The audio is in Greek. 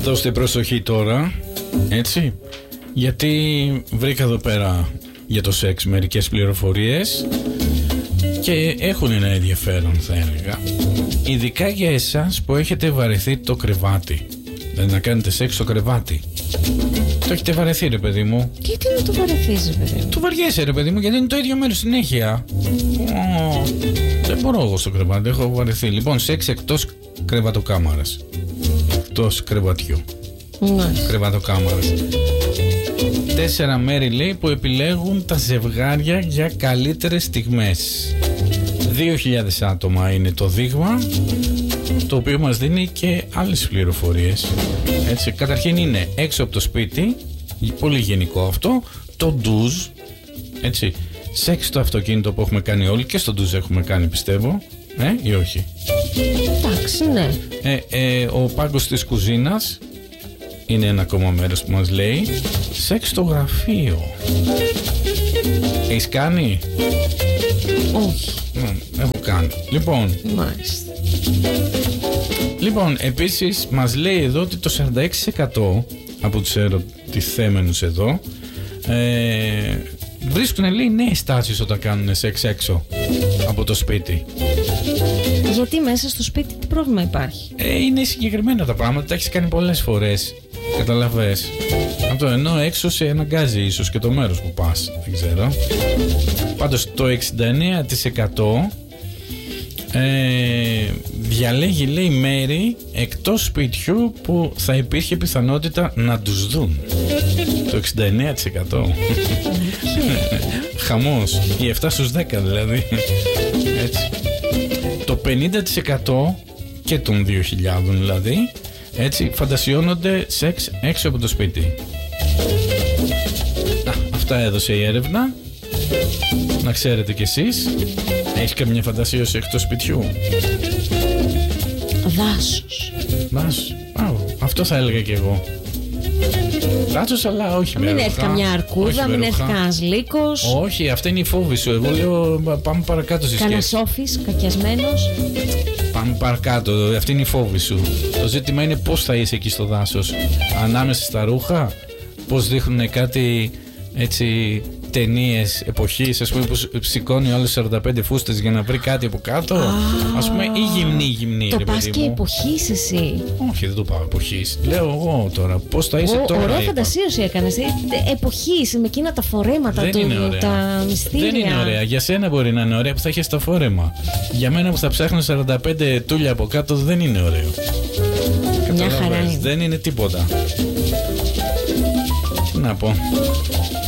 Δώστε προσοχή τώρα, έτσι, γιατί βρήκα εδώ πέρα για το σεξ μερικές πληροφορίες και έχουν ένα ενδιαφέρον, θα έλεγα. Ειδικά για εσάς που έχετε βαρεθεί το κρεβάτι. Δηλαδή να κάνετε σεξ στο κρεβάτι. Το έχετε βαρεθεί, ρε παιδί μου. Και τι να το βαρεθείς, ρε παιδί μου? Το βαριέσαι, ρε παιδί μου, γιατί είναι το ίδιο μέρος συνέχεια. Δεν μπορώ εγώ στο κρεβάτι, έχω βαρεθεί. Λοιπόν, σεξ εκτός κρεβατοκάμαρας. Εκτός κρεβατιού. Κρεβατοκάμαρας. 4 μέρη, λέει, που επιλέγουν τα ζευγάρια για καλύτερες στιγμές. 2.000 άτομα είναι το δείγμα, το οποίο μας δίνει και άλλες πληροφορίες. Έτσι, καταρχήν είναι έξω από το σπίτι, πολύ γενικό αυτό, το ντουζ, έτσι, σεξ στο αυτοκίνητο που έχουμε κάνει όλοι, και στο ντουζ έχουμε κάνει, πιστεύω, ή όχι? Εντάξει, ναι. Ο πάγκος της κουζίνας είναι ένα ακόμα μέρος που μας λέει. Σεξ στο γραφείο. Έχεις κάνει? Όχι. Έχω κάνει. Μάλιστα. Λοιπόν, επίσης μας λέει εδώ ότι το 46% από τους ερωτηθέμενους εδώ βρίσκουν, λέει, νέες τάσεις όταν κάνουν σεξ έξω από το σπίτι. Γιατί μέσα στο σπίτι τι πρόβλημα υπάρχει? Είναι συγκεκριμένα τα πράγματα, τα έχεις κάνει πολλές φορές. Καταλαβες. Αυτό, ενώ έξω σε αναγκάζει ίσως και το μέρος που πας. Δεν ξέρω. Πάντως το 69% διαλέγει, λέει, μέρη εκτός σπιτιού που θα υπήρχε πιθανότητα να τους δουν. Το 69%. Χαμός. Οι 7 στους 10 δηλαδή. Έτσι. Το 50% και των 2.000 δηλαδή, έτσι, φαντασιώνονται σεξ έξω από το σπίτι. Αυτά έδωσε η έρευνα. Να ξέρετε κι εσείς. Έχεις καμιά φαντασίωση εκτός σπιτιού? Δάσος. Αυτό θα έλεγα κι εγώ. Δάσος, αλλά όχι με ροχά. Μην έρθει καμιά αρκούδα, μην έρθει κανένας λύκος. Όχι, αυτή είναι η φόβη σου. Εγώ λέω πάμε παρακάτω στη σκέψη. Κανένας όφης, κακιασμένος. Πάμε παρακάτω, αυτή είναι η φόβη σου. Το ζήτημα είναι πώς θα είσαι εκεί στο δάσος. Ανάμεσα στα ρούχα, πώς δείχνουν κάτι, έτσι, ταινίες εποχής, ας πούμε, που σηκώνει όλες 45 φούστες για να βρει κάτι από κάτω. Ας πούμε, ή γυμνή, το ρε παιδί πας μου. και εποχής εσύ. Όχι, δεν το πάω εποχής. Λέω εγώ τώρα, πώς θα είσαι τώρα. Ωραία φαντασίωση έκανες. Εποχής, με εκείνα τα φορέματα, τα μυστήρια. Δεν είναι ωραία. Για σένα μπορεί να είναι ωραία που θα έχεις το φόρεμα. Για μένα που θα ψάχνω 45 τούλια από κάτω δεν είναι ωραίο. Μια χαρά είναι. Δεν είναι τίποτα. Τι να πω.